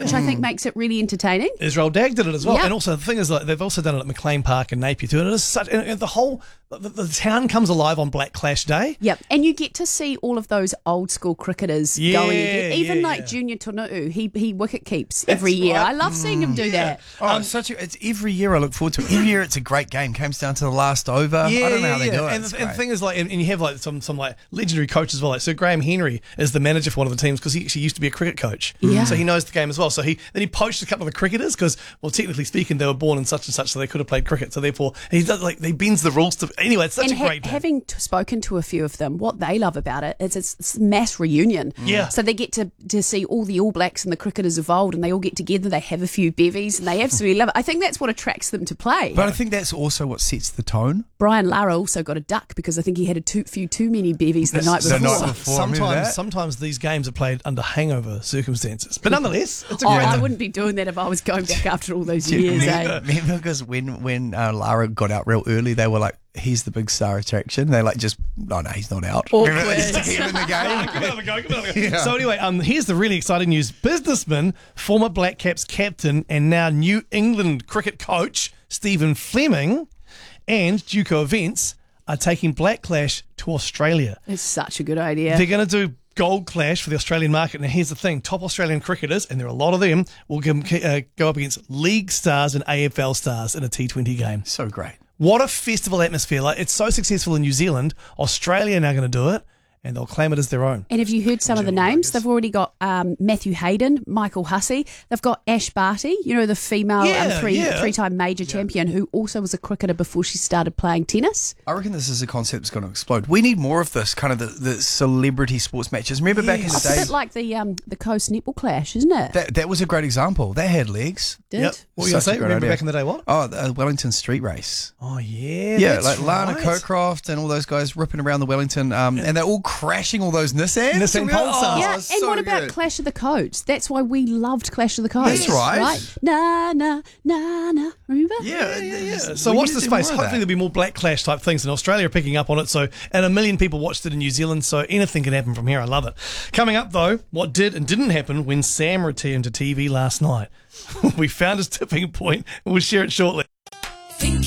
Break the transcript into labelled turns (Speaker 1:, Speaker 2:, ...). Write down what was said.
Speaker 1: which I think makes it really entertaining.
Speaker 2: Israel Dagg did it as well.
Speaker 1: Yep.
Speaker 2: And also the thing is, like, they've also done it at McLean Park in Napier too. And it is such, and the whole, the town comes alive on Black Clash Day.
Speaker 1: Yep, and you get to see all of those old school cricketers going again. Even Junior Tonu'u, he wicket keeps every year.
Speaker 2: right.
Speaker 1: I love seeing him do that.
Speaker 3: Oh, it's every year I look forward to it. Every year it's a great game. Comes down to the last over. I don't know how they do it.
Speaker 2: And the thing is, like, and you have like some like legendary coaches as well. Like Sir Graham Henry is the manager for one of the teams because he actually used to be a cricket coach.
Speaker 1: Yeah.
Speaker 2: So he knows the game as well. So he poached a couple of the cricketers because, well, technically speaking, they were born in such and such, so they could have played cricket. So therefore, he does he bends the rules to. Anyway, it's such a great day.
Speaker 1: Having spoken to a few of them, what they love about it is it's mass reunion.
Speaker 2: Yeah.
Speaker 1: So they get to see all the All Blacks and the cricketers of old, and they all get together. They have a few bevies, and they absolutely love it. I think that's what attracts them to play.
Speaker 3: But I think that's also what sets the tone.
Speaker 1: Brian Lara also got a duck because I think he had a few too many bevies the night before.
Speaker 2: Sometimes these games are played under hangover circumstances, but nonetheless, it's a great
Speaker 1: I
Speaker 2: day.
Speaker 1: wouldn't be doing that if I was going back after all those years.
Speaker 3: Remember, because when Lara got out real early, they were like, he's the big star attraction. They no, he's not out.
Speaker 1: Awkward.
Speaker 3: Remember, they stick him in the game.
Speaker 2: Give another go. Yeah. So anyway, here's the really exciting news. Businessman, former Black Caps captain and now New England cricket coach, Stephen Fleming, and Duco Events are taking Black Clash to Australia.
Speaker 1: It's such a good idea.
Speaker 2: They're going to do Gold Clash for the Australian market. Now, here's the thing. Top Australian cricketers, and there are a lot of them, will go up against league stars and AFL stars in a T20 game.
Speaker 3: So great.
Speaker 2: What a festival atmosphere. Like, it's so successful in New Zealand. Australia are now going to do it, and they'll claim it as their own.
Speaker 1: And have you heard some of the names? They've already got Matthew Hayden, Michael Hussey. They've got Ash Barty, the female three-time major champion who also was a cricketer before she started playing tennis.
Speaker 3: I reckon this is a concept that's going to explode. We need more of this, kind of the celebrity sports matches. Remember back in the
Speaker 1: It's
Speaker 3: day?
Speaker 1: a bit like the Coast Netball Clash, isn't it?
Speaker 3: That was a great example. They had legs.
Speaker 1: Did?
Speaker 2: Yep. What were you going to
Speaker 3: Such a
Speaker 2: say?
Speaker 3: great
Speaker 2: Remember
Speaker 3: idea.
Speaker 2: back in the day what?
Speaker 3: Oh, the Wellington street race.
Speaker 2: Oh, yeah.
Speaker 3: Yeah,
Speaker 2: that's
Speaker 3: like Lana
Speaker 2: right.
Speaker 3: Cockcroft and all those guys ripping around the Wellington, and they're all crashing all those Nissans.
Speaker 2: Nissan Pulsars.
Speaker 1: Yeah, and
Speaker 3: so
Speaker 1: what about
Speaker 3: good.
Speaker 1: Clash of the Codes? That's why we loved Clash of the Codes.
Speaker 3: That's right.
Speaker 1: Na, na, na, na. Remember?
Speaker 3: Yeah.
Speaker 2: So
Speaker 3: we
Speaker 2: watch
Speaker 3: need
Speaker 2: the
Speaker 3: to do
Speaker 2: space.
Speaker 3: more of
Speaker 2: Hopefully
Speaker 3: that.
Speaker 2: there'll be more Black Clash type things in Australia are picking up on it. So, and 1 million people watched it in New Zealand. So anything can happen from here. I love it. Coming up though, what did and didn't happen when Sam returned to TV last night. We found his tipping point and we'll share it shortly.
Speaker 4: Think